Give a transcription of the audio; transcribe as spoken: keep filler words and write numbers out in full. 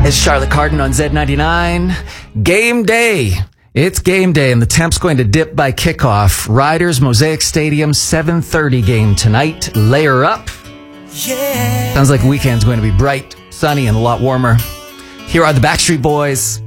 It's Charlotte Cardin on Z ninety-nine. Game day. It's game day, and the temp's going to dip by kickoff. Riders, Mosaic Stadium, seven thirty game tonight. Layer up. Yeah. Sounds like the weekend's going to be bright, sunny, and a lot warmer. Here are the Backstreet Boys.